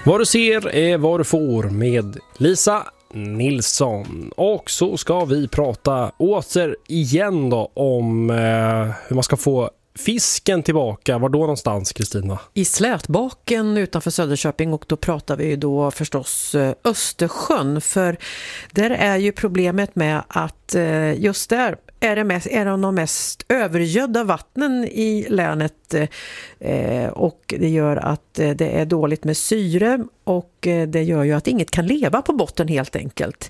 Vad du ser är vad du får med Lisa Nilsson. Och så ska vi prata återigen då om hur man ska få fisken tillbaka. Var då någonstans, Kristina? I Slätbaken utanför Söderköping, och då pratar vi då förstås Östersjön, för där är ju problemet med att just där är de mest övergödda vattnen i länet, och det gör att det är dåligt med syre, och det gör ju att inget kan leva på botten helt enkelt.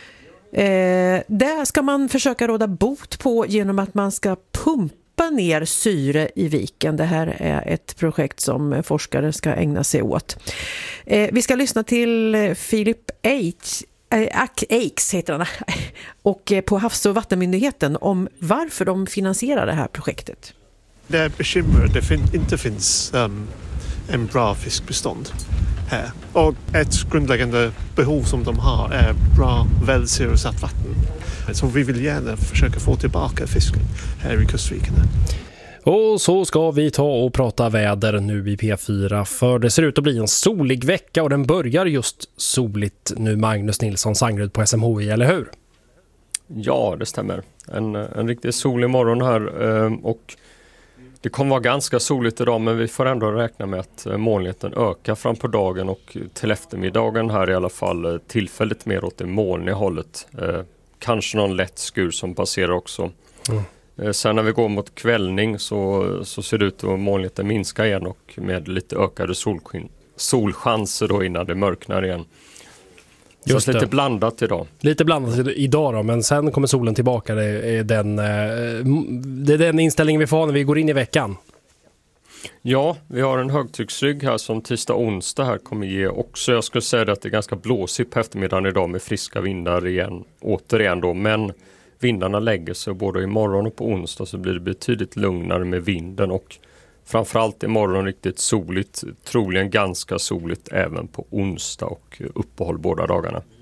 Det ska man försöka råda bot på genom att man ska pumpa ner syre i viken. Det här är ett projekt som forskare ska ägna sig åt. Vi ska lyssna till Philip Aix heter han, och på Havs- och vattenmyndigheten om varför de finansierar det här projektet. Det är bekymmer det inte finns en bra fiskbestånd här. Och ett grundläggande behov som de har är bra välsyresatt vatten. Så vi vill gärna försöka få tillbaka fisken här i kustviken. Och så ska vi ta och prata väder nu i P4, för det ser ut att bli en solig vecka och den börjar just soligt nu. Magnus Nilsson Sangrud på SMHI, eller hur? Ja, det stämmer. En riktigt solig morgon här, och det kommer vara ganska soligt idag, men vi får ändå räkna med att molnigheten ökar fram på dagen, och till eftermiddagen här i alla fall tillfälligt mer åt det molniga hållet. Kanske någon lätt skur som passerar också. Sen när vi går mot kvällning så ser det ut att molnigheten minska igen, och med lite ökade solchanser då innan det mörknar igen. Just lite blandat idag. Lite blandat idag då, men sen kommer solen tillbaka. Det är den inställningen vi får när vi går in i veckan. Ja, vi har en högtrycksrygg här som tisdag och onsdag här kommer ge också. Jag skulle säga att det är ganska blåsigt på eftermiddagen idag med friska vindar återigen då, men vindarna lägger sig, både imorgon och på onsdag så blir det betydligt lugnare med vinden, och framförallt imorgon riktigt soligt, troligen ganska soligt även på onsdag, och uppehåll båda dagarna.